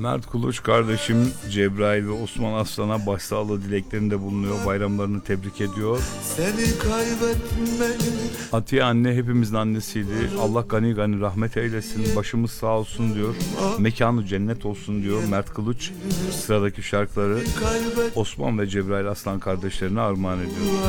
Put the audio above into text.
Mert Kuluç kardeşim Cebrail ve Osman Aslan'a başsağlığı dileklerinde bulunuyor. Bayramlarını tebrik ediyor. Seni kaybetmedim. Atiye anne hepimizin annesiydi. Allah gani gani rahmet eylesin. Başımız sağ olsun diyor. Mekanı cennet olsun diyor Mert Kuluç. Sıradaki şarkıları Osman ve Cebrail Aslan kardeşlerine armağan ediyor.